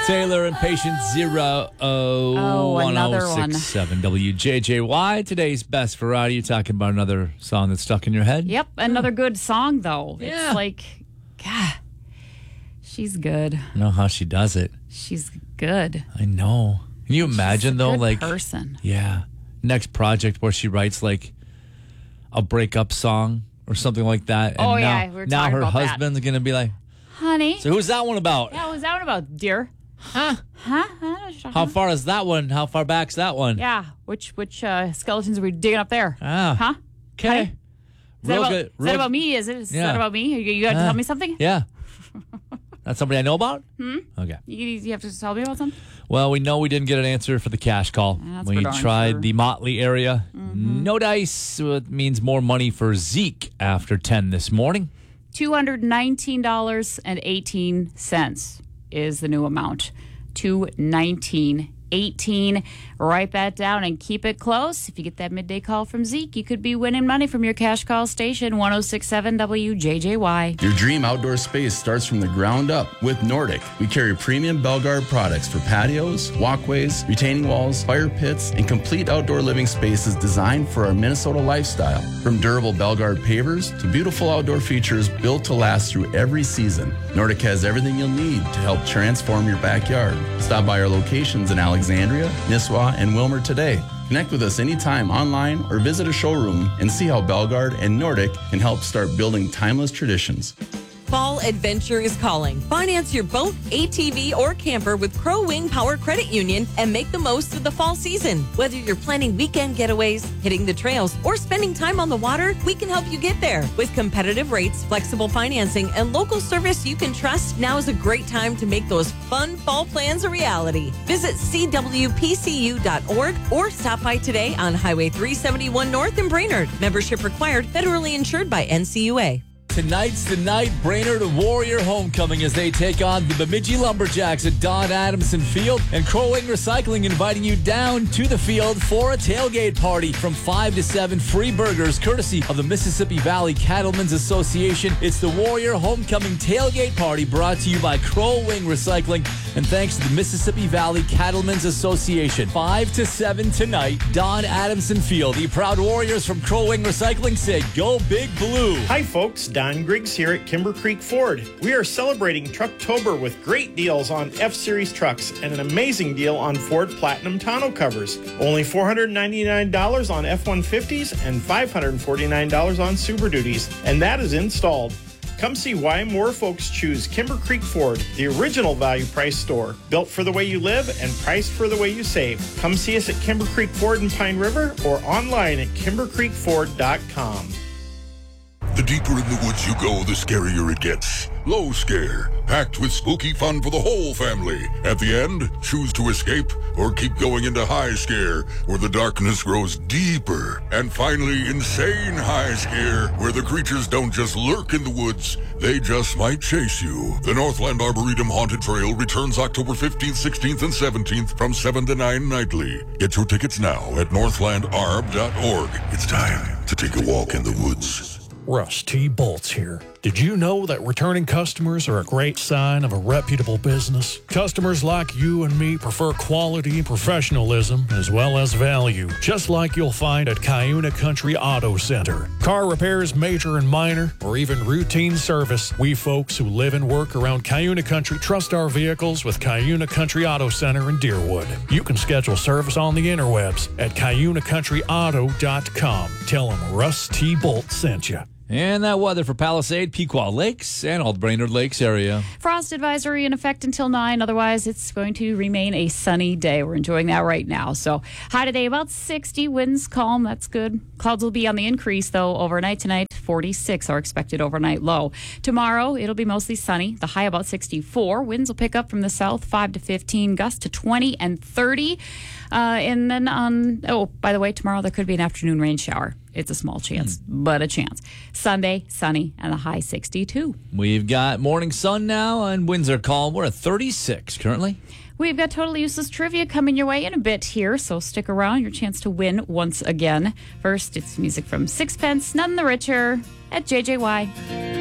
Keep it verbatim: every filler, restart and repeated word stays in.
Taylor and Patient Zero oh Oh, one another oh one. six seven W J J Y. Today's best variety. You're talking about another song that's stuck in your head? Yep, another good song, though. Yeah. It's like, God, she's good. I know how she does it. She's good. I know. Can you imagine, She's a though, good like, person. yeah, next project where she writes, like, a breakup song or something like that. And Oh, now, yeah, we were now talking her about that. husband's going to be like, Honey. so who's that one about? Yeah, what was that one about, dear? Huh? Huh? I don't know what you're talking How about. far is that one? How far back's that one? Yeah, which which uh, skeletons are we digging up there? Ah. Huh? Okay. Honey? Is that, Real about, good. is Real that about me? Is it? Is Yeah. that about me? You, you got to Uh, tell me something? Yeah. That's somebody I know about? Hmm? Okay. You, you have to tell me about something? Well, we know we didn't get an answer for the cash call. That's we for darn tried sure. the Motley area. No dice. So it means more money for Zeke after ten this morning. two hundred nineteen dollars and eighteen cents is the new amount. two hundred nineteen dollars and eighteen cents. Write that down and keep it close. If you get that midday call from Zeke, you could be winning money from your cash call station, one oh six seven W J J Y. Your dream outdoor space starts from the ground up with Nordic. We carry premium Belgard products for patios, walkways, retaining walls, fire pits, and complete outdoor living spaces designed for our Minnesota lifestyle. From durable Belgard pavers to beautiful outdoor features built to last through every season, Nordic has everything you'll need to help transform your backyard. Stop by our locations in Alexandria, Nisswa, and Wilmer today. Connect with us anytime online or visit a showroom and see how Belgard and Nordic can help start building timeless traditions. Fall adventure is calling. Finance your boat, A T V, or camper with Crow Wing Power Credit Union and make the most of the fall season. Whether you're planning weekend getaways, hitting the trails, or spending time on the water, we can help you get there. With competitive rates, flexible financing, and local service you can trust, now is a great time to make those fun fall plans a reality. Visit C W P C U dot org or stop by today on Highway three seventy-one North in Brainerd. Membership required, federally insured by N C U A. Tonight's the night Brainerd Warrior Homecoming as they take on the Bemidji Lumberjacks at Don Adamson Field, and Crow Wing Recycling inviting you down to the field for a tailgate party from five to seven. Free burgers courtesy of the Mississippi Valley Cattlemen's Association. It's the Warrior Homecoming Tailgate Party brought to you by Crow Wing Recycling and thanks to the Mississippi Valley Cattlemen's Association. five to seven tonight, Don Adamson Field. The proud Warriors from Crow Wing Recycling say, go Big Blue. Hi folks, Don Griggs here at Kimber Creek Ford. We are celebrating Trucktober with great deals on F-Series trucks and an amazing deal on Ford Platinum tonneau covers. Only four hundred ninety-nine dollars on F one fifties and five hundred forty-nine dollars on Super Duties, and that is installed. Come see why more folks choose Kimber Creek Ford, the original value price store, built for the way you live and priced for the way you save. Come see us at Kimber Creek Ford in Pine River or online at kimber creek ford dot com. The deeper in the woods you go, the scarier it gets. Low Scare, packed with spooky fun for the whole family. At the end, choose to escape or keep going into High Scare, where the darkness grows deeper. And finally, Insane High Scare, where the creatures don't just lurk in the woods, they just might chase you. The Northland Arboretum Haunted Trail returns October fifteenth, sixteenth, and seventeenth from seven to nine nightly. Get your tickets now at northland arb dot org. It's time to take a walk in the woods. Russ T. Bolts here. Did you know that returning customers are a great sign of a reputable business? Customers like you and me prefer quality and professionalism as well as value, just like you'll find at Cuyuna Country Auto Center. Car repairs, major and minor, or even routine service, we folks who live and work around Cuyuna Country trust our vehicles with Cuyuna Country Auto Center in Deerwood. You can schedule service on the interwebs at cuyuna country auto dot com. Tell them Russ T. Bolt sent you. And that weather for Palisade, Pequot Lakes, and all the Brainerd Lakes area. Frost advisory in effect until nine. Otherwise, it's going to remain a sunny day. We're enjoying that right now. So high today, about sixty. Winds calm. That's good. Clouds will be on the increase, though, overnight tonight. forty-six are expected overnight low. Tomorrow, it'll be mostly sunny. The high about sixty-four. Winds will pick up from the south, five to fifteen. Gusts to twenty and thirty. Uh, and then on, oh, by the way, tomorrow there could be an afternoon rain shower. It's a small chance, mm. but a chance. Sunday, sunny, and the high sixty-two. We've got morning sun now, and winds are calm. We're at thirty-six currently. We've got Totally Useless Trivia coming your way in a bit here, so stick around. Your chance to win once again. First, it's music from Sixpence, None the Richer, at J J Y.